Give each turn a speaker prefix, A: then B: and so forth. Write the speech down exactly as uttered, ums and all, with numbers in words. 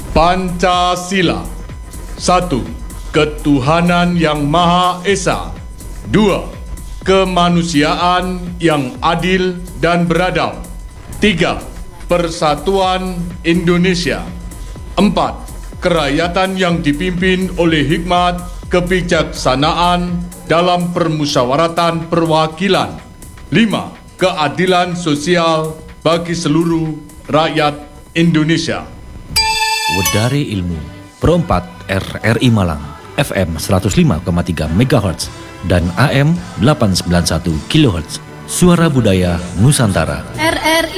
A: Pancasila. Satu, ketuhanan yang Maha Esa. Dua, kemanusiaan yang adil dan beradab. Tiga, persatuan Indonesia. Empat, kerakyatan yang dipimpin oleh hikmat, kebijaksanaan dalam permusyawaratan perwakilan. Lima, keadilan sosial bagi seluruh rakyat Indonesia.
B: Wedari Ilmu, Pro empat R R I Malang, F M seratus lima koma tiga megahertz dan A M delapan ratus sembilan puluh satu kilohertz. Suara Budaya Nusantara.
C: R R I